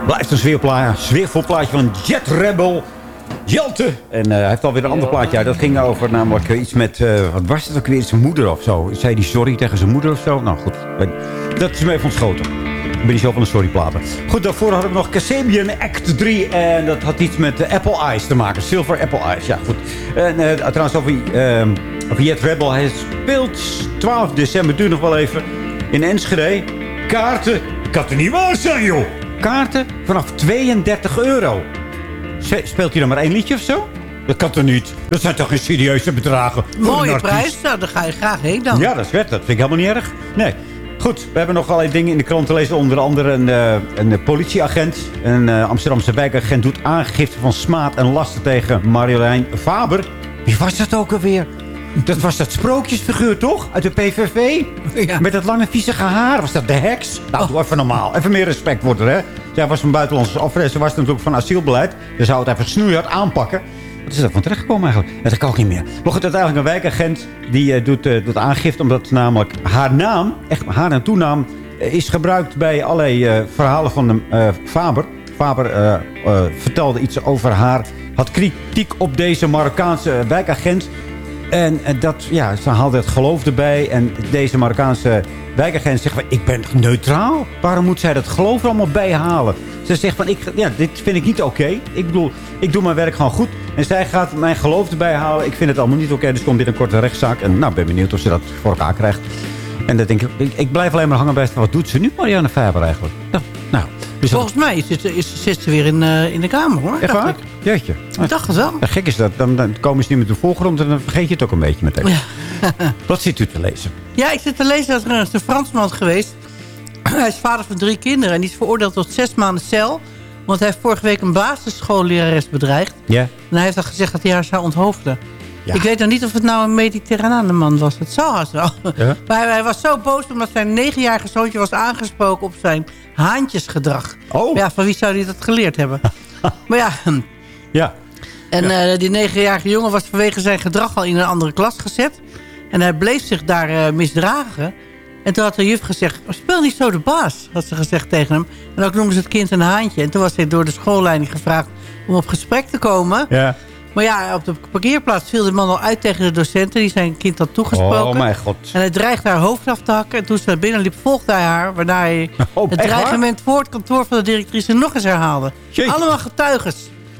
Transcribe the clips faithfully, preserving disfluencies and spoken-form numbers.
Blijft een sfeerpla- sfeervol plaatje van Jet Rebel. Jelte. En uh, hij heeft alweer een ander plaatje uit. Dat ging over namelijk iets met... Uh, wat was het ook weer? Zijn moeder of zo. Zei hij sorry tegen zijn moeder of zo? Nou goed. Dat is me even ontschoten. Ik ben niet zo van de sorryplaten. Goed, daarvoor hadden we nog Kasabian Act drie. En dat had iets met uh, Apple Eyes te maken. Silver Apple Eyes. Ja, goed. En uh, trouwens over, uh, over Jet Rebel. Hij speelt twaalf december. Duurt nog wel even. In Enschede. Kaarten. Kan het niet waar zijn, joh. Kaarten vanaf tweeëndertig euro. Speelt hij dan maar één liedje of zo? Dat kan toch niet? Dat zijn toch geen serieuze bedragen? Mooie prijs. Nou, daar ga je graag heen dan. Ja, dat is vet. Dat vind ik helemaal niet erg. Nee. Goed, we hebben nog allerlei dingen in de krant te lezen. Onder andere een, uh, een politieagent. Een uh, Amsterdamse wijkagent doet aangifte van smaad en lasten tegen Marjolein Faber. Wie was dat ook alweer? Dat was dat sprookjesfiguur, toch? Uit de P V V? Ja. Met dat lange viezige haar. Was dat de heks? Nou, doe even normaal. Even meer respect wordt er, hè? Zij was van buitenlandse afreis. Ze was natuurlijk van asielbeleid. Ze zou het even snoeihard aanpakken. Wat is er van terechtgekomen eigenlijk? Dat kan ook niet meer. Maar goed, uiteindelijk een wijkagent die uh, doet, uh, doet aangifte. Omdat namelijk haar naam, echt haar en toenaam, uh, is gebruikt bij allerlei uh, verhalen van de, uh, Faber. Faber uh, uh, vertelde iets over haar. Had kritiek op deze Marokkaanse wijkagent. En, en dat, ja, ze haalde het geloof erbij. En deze Marokkaanse wijkagent zegt van, ik ben neutraal. Waarom moet zij dat geloof er allemaal bij halen? Ze zegt van, ik, ja, dit vind ik niet oké. Okay. Ik bedoel, ik doe mijn werk gewoon goed. En zij gaat mijn geloof erbij halen. Ik vind het allemaal niet oké. Okay. Dus komt binnenkort een rechtszaak. En nou, ben benieuwd of ze dat voor elkaar krijgt. En dan denk ik, ik, ik blijf alleen maar hangen bij, wat doet ze nu, Marianne Faber eigenlijk? Nou, nou dus volgens dat... mij zit, is, zit ze weer in, uh, in de kamer, hoor. Echt waar? Jeetje. Ik dacht het wel. Ja, gek is dat. Dan, dan komen ze niet met de voorgrond en dan vergeet je het ook een beetje meteen. Ja. Wat zit u te lezen? Ja, ik zit te lezen dat er een, een Fransman geweest. Hij is vader van drie kinderen en die is veroordeeld tot zes maanden cel. Want hij heeft vorige week een basisschoollerares bedreigd. Ja. En hij heeft al gezegd dat hij haar zou onthoofden. Ja. Ik weet nog niet of het nou een mediterrane man was. Het zou haast wel. Ja? Maar hij, hij was zo boos omdat zijn negenjarige zoontje was aangesproken op zijn haantjesgedrag. Oh. Ja, van wie zou hij dat geleerd hebben? Maar ja. Ja. En ja. Uh, die negenjarige jongen was vanwege zijn gedrag al in een andere klas gezet. En hij bleef zich daar uh, misdragen. En toen had de juf gezegd, speel niet zo de baas, had ze gezegd tegen hem. En ook noemden ze het kind een haantje. En toen was hij door de schoolleiding gevraagd om op gesprek te komen. Ja. Maar ja, op de parkeerplaats viel de man al uit tegen de docenten. Die zijn kind had toegesproken. Oh mijn god. En hij dreigde haar hoofd af te hakken. En toen ze naar binnen liep, volgde hij haar. Waarna hij oh, het dreigement voor het kantoor van de directrice nog eens herhaalde. Jeetje. Allemaal getuiges.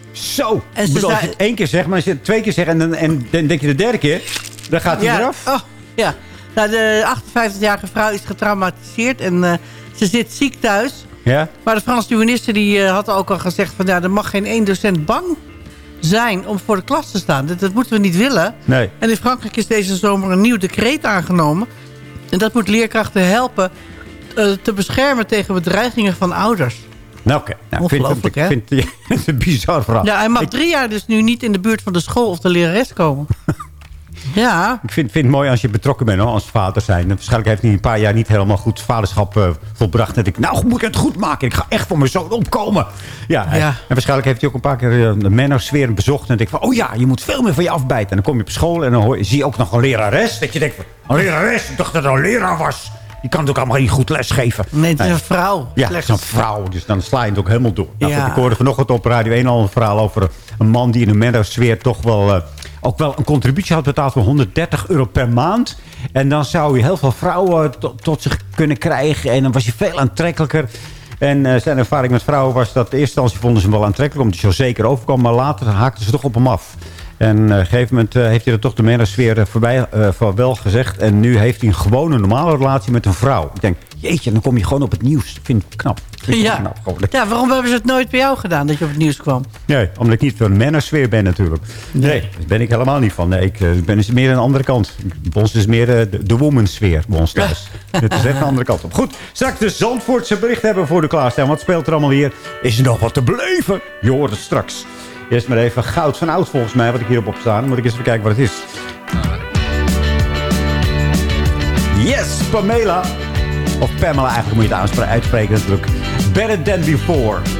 Zo. En ze bedoel, zei... als je het één keer zegt, maar als je het twee keer zegt en dan, en dan denk je de derde keer, dan gaat hij ja. eraf. Oh, ja. Nou, de achtenvijftigjarige vrouw is getraumatiseerd en uh, ze zit ziek thuis. Ja? Maar de Franse minister die, uh, had ook al gezegd van, ja, er mag geen één docent bang zijn om voor de klas te staan. Dat, dat moeten we niet willen. Nee. En in Frankrijk is deze zomer een nieuw decreet aangenomen. En dat moet leerkrachten helpen uh, te beschermen tegen bedreigingen van ouders. Nou, oké. Okay. Nou, Ongelooflijk, hè? Ik vind het een bizar verhaal. Ja, hij mag ik... drie jaar dus nu niet in de buurt van de school of de lerares komen. Ja. Ik vind, vind het mooi als je betrokken bent, hoor, als vader zijn. En waarschijnlijk heeft hij een paar jaar niet helemaal goed vaderschap uh, volbracht. En ik, nou, moet ik het goed maken? Ik ga echt voor mijn zoon opkomen. Ja, ja. En waarschijnlijk heeft hij ook een paar keer uh, de mannensfeer bezocht. En denk van, oh ja, je moet veel meer van je afbijten. En dan kom je op school en dan hoor je, zie je ook nog een lerares. Dat je denkt, van, een lerares? Ik dacht dat het een leraar was. Die kan het ook allemaal niet goed lesgeven. Nee, het is een vrouw. Ja, het is een vrouw. Dus dan sla je het ook helemaal door. Nou, ja. Ik hoorde vanochtend op Radio één al een verhaal over een man die in de mannensfeer toch wel... Uh, ook wel een contributie had betaald van honderddertig euro per maand. En dan zou je heel veel vrouwen tot, tot zich kunnen krijgen. En dan was je veel aantrekkelijker. En uh, zijn ervaring met vrouwen was dat... in eerste instantie vonden ze hem wel aantrekkelijk... omdat hij zo zeker overkwam. Maar later haakten ze toch op hem af. En uh, op een gegeven moment uh, heeft hij er toch de mannensfeer uh, voorbij uh, voor wel gezegd. En nu heeft hij een gewone normale relatie met een vrouw. Ik denk, jeetje, dan kom je gewoon op het nieuws. Ik vind het knap. Vind ja. Het knap gewoon. Ja, waarom hebben ze het nooit bij jou gedaan dat je op het nieuws kwam? Nee, omdat ik niet van mannensfeer ben natuurlijk. Nee, nee, daar ben ik helemaal niet van. Nee, ik uh, ben dus meer aan de andere kant. Bij ons is meer uh, de, de womansfeer bij ons thuis. Dit is echt de andere kant op. Goed, straks de Zandvoortse bericht hebben voor de klaarstaan. Wat speelt er allemaal hier? Is er nog wat te beleven? Je hoort het straks. Eerst maar even goud van oud volgens mij, wat ik hierop heb staan. Dan moet ik eens even kijken wat het is. Yes, Pamela. Of Pamela, eigenlijk moet je het uitspreken natuurlijk. Better Than Before.